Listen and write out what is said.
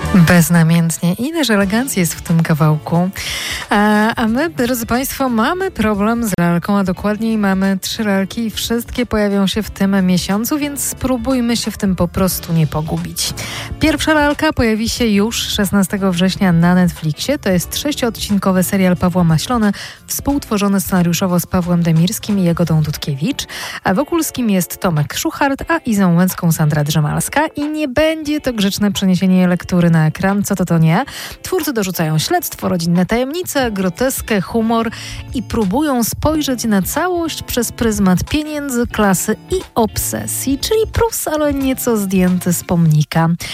Beznamiętnie. Ileż elegancji jest w tym kawałku. A my, drodzy Państwo, mamy problem z lalką, a dokładniej mamy 3 lalki i wszystkie pojawią się w tym miesiącu, więc spróbujmy się w tym po prostu nie pogubić. Pierwsza lalka pojawi się już 16 września na Netflixie. To jest 6-odcinkowy serial Pawła Maślony, współtworzony scenariuszowo z Pawłem Demirskim i Jagodą Dudkiewicz. A Wokulskim jest Tomek Szuchart, a Izą Łęcką Sandra Drzemalska. I nie będzie to grzeczne przeniesienie lektury na ekran, co to nie. Twórcy dorzucają śledztwo, rodzinne tajemnice, groteskę, humor i próbują spojrzeć na całość przez pryzmat pieniędzy, klasy i obsesji, czyli Prus, ale nieco zdjęty z pomnika.